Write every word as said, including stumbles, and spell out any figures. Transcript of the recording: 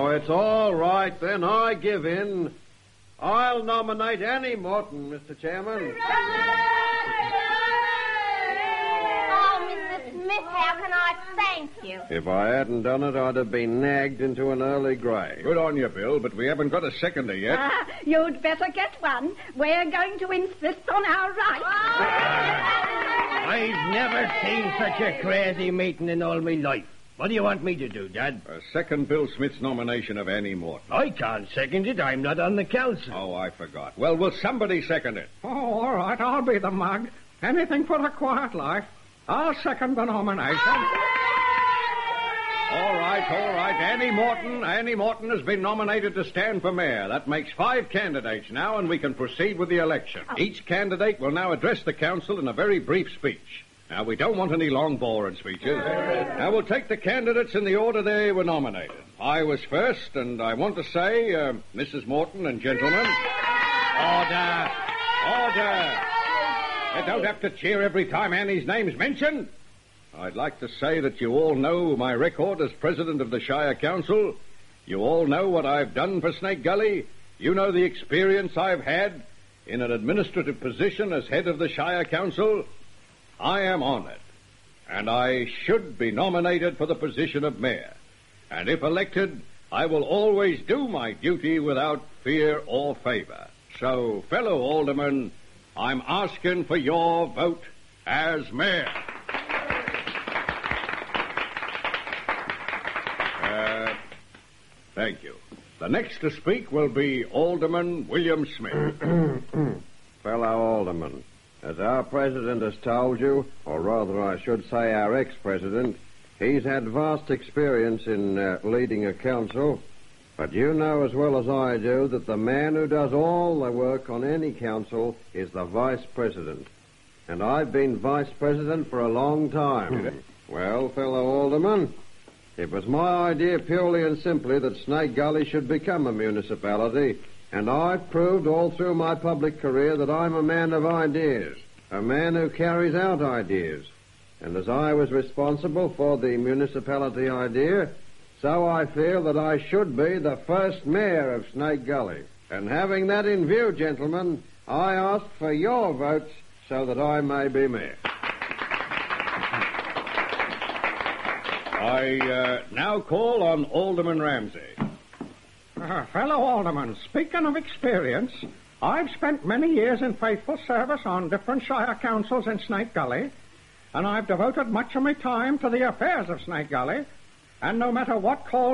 Oh, it's all right, then. I give in. I'll nominate Annie Morton, Mister Chairman. Smith, how can I thank you? If I hadn't done it, I'd have been nagged into an early grave. Good on you, Bill, but we haven't got a seconder yet. Ah, you'd better get one. We're going to insist on our rights. I've never seen such a crazy meeting in all my life. What do you want me to do, Dad? Uh, second Bill Smith's nomination of Annie Morton. I can't second it. I'm not on the council. Oh, I forgot. Well, will somebody second it? Oh, all right. I'll be the mug. Anything for a quiet life. I'll second the nomination. All right, all right. Annie Morton. Annie Morton has been nominated to stand for mayor. That makes five candidates now, and we can proceed with the election. Oh. Each candidate will now address the council in a very brief speech. Now, we don't want any long, boring speeches. Now, we'll take the candidates in the order they were nominated. I was first, and I want to say, uh, Missus Morton and gentlemen, order, order. You don't have to cheer every time Annie's name's mentioned. I'd like to say that you all know my record as president of the Shire Council. You all know what I've done for Snake Gully. You know the experience I've had in an administrative position as head of the Shire Council. I am honored, and I should be nominated for the position of mayor. And if elected, I will always do my duty without fear or favor. So, fellow aldermen, I'm asking for your vote as mayor. Uh, thank you. The next to speak will be Alderman William Smith. Fellow alderman, as our president has told you, or rather I should say our ex-president, he's had vast experience in uh, leading a council. But you know as well as I do that the man who does all the work on any council is the vice president. And I've been vice president for a long time. Well, fellow alderman, it was my idea purely and simply that Snake Gully should become a municipality, and I've proved all through my public career that I'm a man of ideas, a man who carries out ideas. And as I was responsible for the municipality idea, so I feel that I should be the first mayor of Snake Gully. And having that in view, gentlemen, I ask for your votes so that I may be mayor. I uh, now call on Alderman Ramsey. Uh, fellow aldermen, speaking of experience, I've spent many years in faithful service on different shire councils in Snake Gully, and I've devoted much of my time to the affairs of Snake Gully, and no matter what call